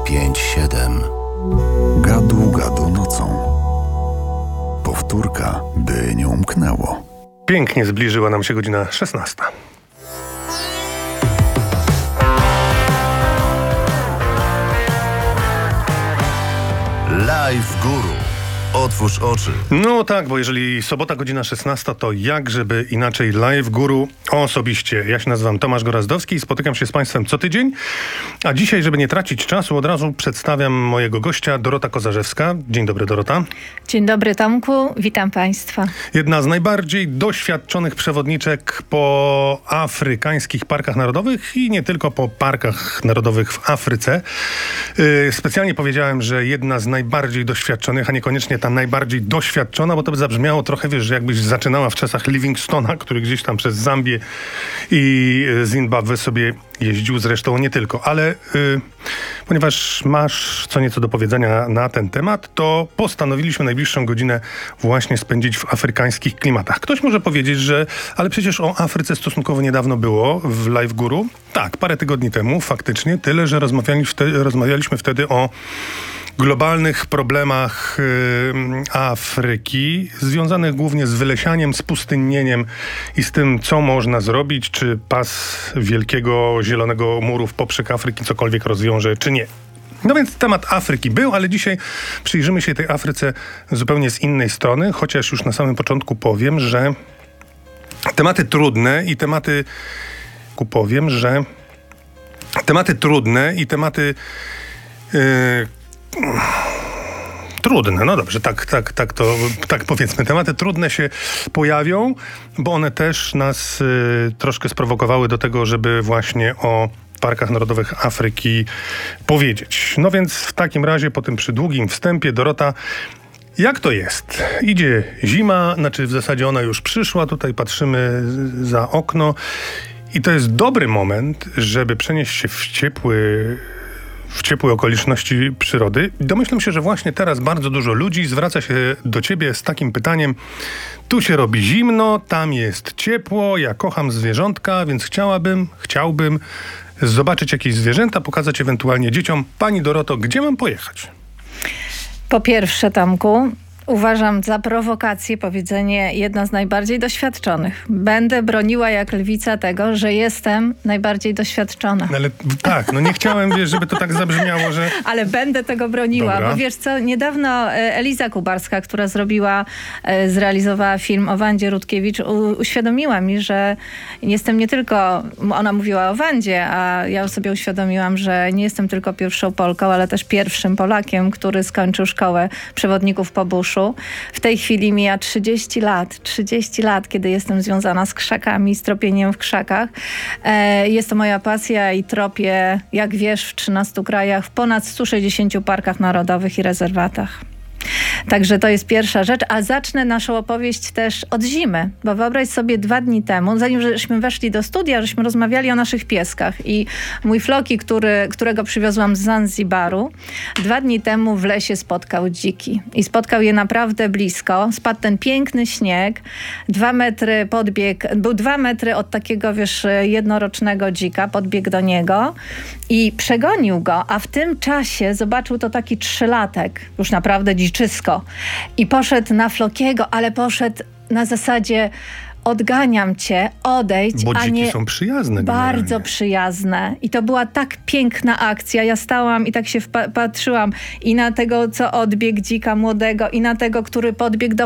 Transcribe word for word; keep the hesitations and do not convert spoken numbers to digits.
pięć siedem. Gadu, gadu nocą. Powtórka, by nie umknęło. Pięknie zbliżyła nam się godzina szesnasta. Live Guru. Otwórz oczy. No tak, bo jeżeli sobota godzina szesnasta, to jak żeby inaczej Live Guru osobiście. Ja się nazywam Tomasz Gorazdowski i spotykam się z Państwem co tydzień. A dzisiaj, żeby nie tracić czasu, od razu przedstawiam mojego gościa, Dorota Kozarzewska. Dzień dobry, Dorota. Dzień dobry, Tomku. Witam Państwa. Jedna z najbardziej doświadczonych przewodniczek po afrykańskich parkach narodowych i nie tylko po parkach narodowych w Afryce. Yy, specjalnie powiedziałem, że jedna z najbardziej doświadczonych, a niekoniecznie ta najbardziej doświadczona, bo to by zabrzmiało trochę, wiesz, że jakbyś zaczynała w czasach Livingstona, który gdzieś tam przez Zambię i Zimbabwe sobie jeździł, zresztą nie tylko, ale yy, ponieważ masz co nieco do powiedzenia na ten temat, to postanowiliśmy najbliższą godzinę właśnie spędzić w afrykańskich klimatach. Ktoś może powiedzieć, że ale przecież o Afryce stosunkowo niedawno było w Live Guru. Tak, parę tygodni temu faktycznie, tyle, że rozmawiali wtedy, rozmawialiśmy wtedy o globalnych problemach y, Afryki, związanych głównie z wylesianiem, z pustynnieniem i z tym, co można zrobić, czy pas wielkiego zielonego muru w poprzek Afryki cokolwiek rozwiąże, czy nie. No więc temat Afryki był, ale dzisiaj przyjrzymy się tej Afryce zupełnie z innej strony, chociaż już na samym początku powiem, że tematy trudne i tematy powiem, że tematy trudne i tematy yy, Trudne, no dobrze, tak, tak, tak to, tak powiedzmy. Tematy trudne się pojawią, bo one też nas y, troszkę sprowokowały do tego, żeby właśnie o parkach narodowych Afryki powiedzieć. No więc w takim razie po tym przydługim wstępie, Dorota, jak to jest? Idzie zima, znaczy w zasadzie ona już przyszła, tutaj patrzymy za okno i to jest dobry moment, żeby przenieść się w ciepły w ciepłe okoliczności przyrody. Domyślam się, że właśnie teraz bardzo dużo ludzi zwraca się do ciebie z takim pytaniem: tu się robi zimno, tam jest ciepło, ja kocham zwierzątka, więc chciałabym, chciałbym zobaczyć jakieś zwierzęta, pokazać ewentualnie dzieciom. Pani Doroto, gdzie mam pojechać? Po pierwsze, Tomku, uważam za prowokację powiedzenie jedna z najbardziej doświadczonych. Będę broniła jak lwica tego, że jestem najbardziej doświadczona. Ale tak, no nie chciałem, wiesz, żeby to tak zabrzmiało, że... Ale będę tego broniła, Dobra. bo wiesz co, niedawno Eliza Kubarska, która zrobiła, zrealizowała film o Wandzie Rutkiewicz, u, uświadomiła mi, że jestem nie tylko... Ona mówiła o Wandzie, a ja sobie uświadomiłam, że nie jestem tylko pierwszą Polką, ale też pierwszym Polakiem, który skończył szkołę przewodników po buszu. W tej chwili mija trzydzieści lat. trzydzieści lat, kiedy jestem związana z krzakami, z tropieniem w krzakach. E, jest to moja pasja i tropię, jak wiesz, w trzynastu krajach, w ponad stu sześćdziesięciu parkach narodowych i rezerwatach. Także to jest pierwsza rzecz, a zacznę naszą opowieść też od zimy, bo wyobraź sobie dwa dni temu, zanim żeśmy weszli do studia, żeśmy rozmawiali o naszych pieskach i mój Floki, który, którego przywiozłam z Zanzibaru, dwa dni temu w lesie spotkał dziki i spotkał je naprawdę blisko. Spadł ten piękny śnieg, dwa metry podbiegł, był dwa metry od takiego, wiesz, jednorocznego dzika, podbiegł do niego i przegonił go, a w tym czasie zobaczył to taki trzylatek, już naprawdę dziczysko. I poszedł na Flokiego, ale poszedł na zasadzie: odganiam cię, odejdź, Bo a dziki nie... są przyjazne. Bardzo generalnie. przyjazne. I to była tak piękna akcja. Ja stałam i tak się wpa- patrzyłam i na tego, co odbiegł dzika młodego, i na tego, który podbiegł do